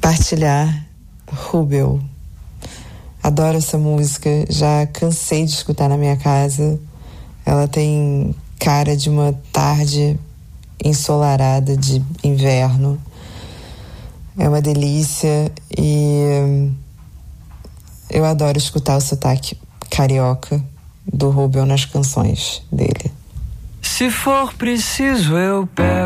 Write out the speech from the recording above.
partilhar Rubel. Adoro essa música, já cansei de escutar na minha casa. Ela tem cara de uma tarde ensolarada de inverno. É uma delícia e eu adoro escutar o sotaque carioca do Rubel nas canções dele. Se for preciso, eu pego